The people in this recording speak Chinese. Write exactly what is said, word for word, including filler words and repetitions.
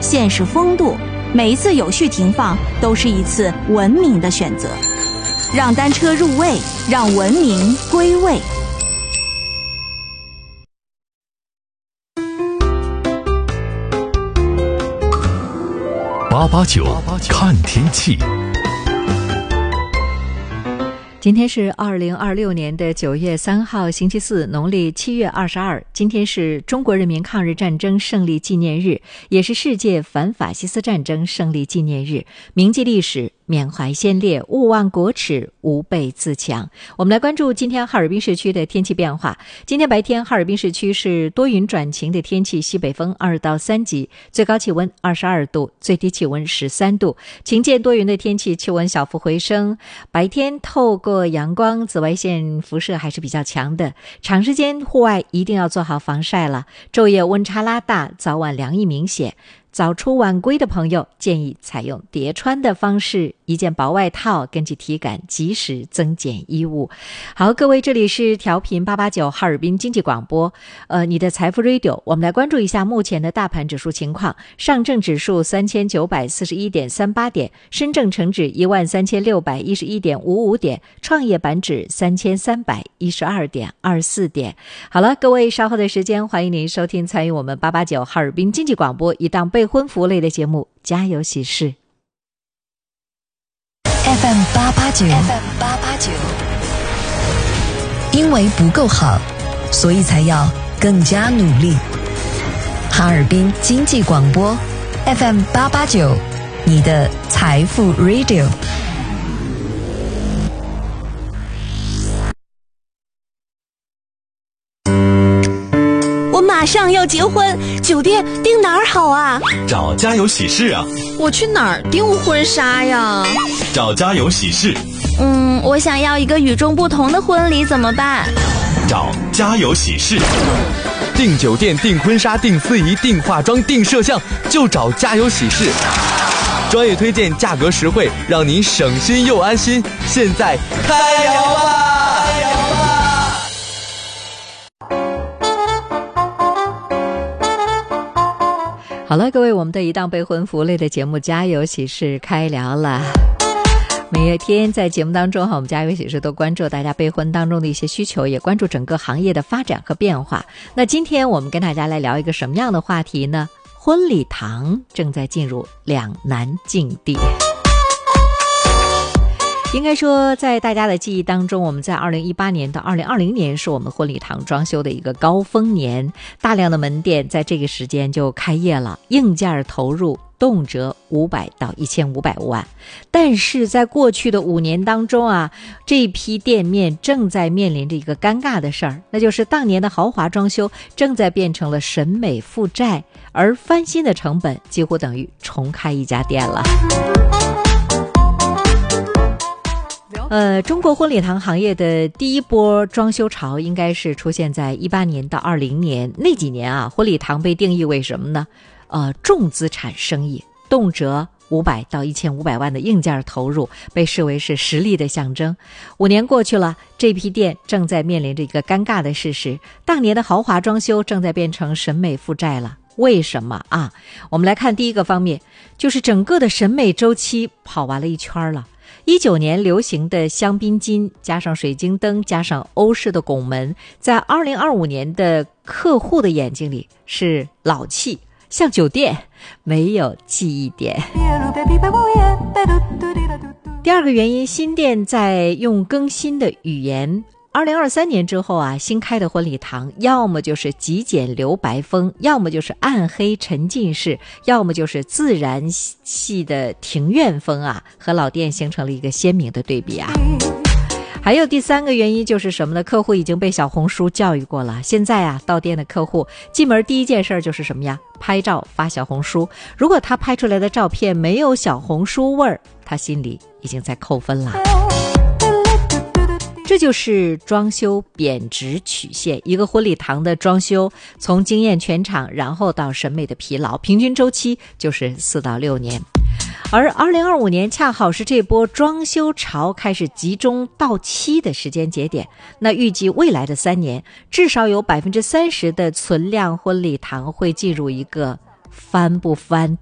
现实风度，每一次有序停放都是一次文明的选择。让单车入位，让文明归位。 八八九看天气。 今天是二零二六年的九月三号，星期四，农历七月二十二。今天是中国人民抗日战争胜利纪念日，也是世界反法西斯战争胜利纪念日。铭记历史，缅怀先烈，勿忘国耻，吾辈自强。我们来关注今天哈尔滨市区的天气变化。今天白天，哈尔滨市区是多云转晴的天气，西北风二到三级，最高气温二十二度，最低气温十三度。晴间多云的天气，气温小幅回升。白天透过阳光，紫外线辐射还是比较强的，长时间户外一定要做好防晒了。昼夜温差拉大，早晚凉意明显。早出晚归的朋友建议采用叠穿的方式，一件薄外套，根据体感及时增减衣物。好，各位，这里是调频八八九哈尔滨经济广播，呃，你的财富 Radio。我们来关注一下目前的大盘指数情况。上证指数三千九百四十一点三八点，深证成指一万三千六百一十一点五五点，创业板指三千三百一十二点二四点。好了，各位，稍后的时间，欢迎您收听参与我们八八九哈尔滨经济广播一档被婚服务类的节目《家有喜事》。 F M 八八九 F M 八八九，因为不够好，所以才要更加努力。哈尔滨经济广播 F M 八八九，你的财富 Radio。 马上要结婚，酒店订哪儿好啊？ 找家有喜事啊。 我去哪儿订婚纱呀？ 找家有喜事。 嗯，我想要一个与众不同的婚礼，怎么办？ 找家有喜事。 订酒店、订婚纱、订司仪、订化妆、订摄像，就找家有喜事。专业推荐，价格实惠，让您省心又安心。现在开聊吧！ 好了，各位，我们的一档被婚服务类的节目《家有喜事》开聊了。每天在节目当中哈，我们家有喜事都关注大家备婚当中的一些需求，也关注整个行业的发展和变化。那今天我们跟大家来聊一个什么样的话题呢？婚礼堂正在进入两难境地。应该说，在大家的记忆当中，我们在二零一八年到二零二零年是我们婚礼堂装修的一个高峰年，大量的门店在这个时间就开业了，硬件投入动辄五百到一千五百万。但是在过去的五年当中啊，这批店面正在面临着一个尴尬的事儿，那就是当年的豪华装修正在变成了审美负债，而翻新的成本几乎等于重开一家店了。呃，中国婚礼堂行业的第一波装修潮应该是出现在一八年到二零年那几年啊，婚礼堂被定义为什么呢？呃，重资产生意，动辄五百到一千五百万的硬件投入，被视为是实力的象征。五年过去了，这批店正在面临着一个尴尬的事实，当年的豪华装修正在变成审美负债了。为什么啊？我们来看第一个方面，就是整个的审美周期跑完了一圈了。一九年流行的香槟金加上水晶灯加上欧式的拱门，在二零二五年的客户的眼睛里是老气，像酒店，没有记忆点。第二个原因，新店在用更新的语言。二零二三年之后啊，新开的婚礼堂要么就是极简留白风，要么就是暗黑沉浸式，要么就是自然系的庭院风啊，和老店形成了一个鲜明的对比啊。还有第三个原因就是什么呢？客户已经被小红书教育过了，现在啊，到店的客户进门第一件事就是什么呀？拍照发小红书。如果他拍出来的照片没有小红书味儿，他心里已经在扣分了。这就是装修贬值曲线，一个婚礼堂的装修从惊艳全场，然后到审美的疲劳，平均周期就是四到六年。而二零二五年恰好是这波装修潮开始集中到期的时间节点，那预计未来的三年，至少有百分之三十的存量婚礼堂会进入一个翻不翻